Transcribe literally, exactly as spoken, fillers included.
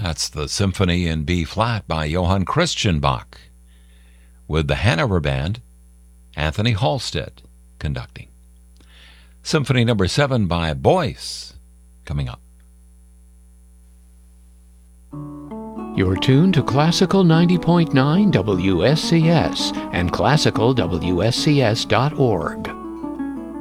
That's the Symphony in B flat by Johann Christian Bach, with the Hanover Band, Anthony Halstead conducting. Symphony number seven by Boyce coming up. You're tuned to Classical ninety point nine W S C S and classical W S C S dot org.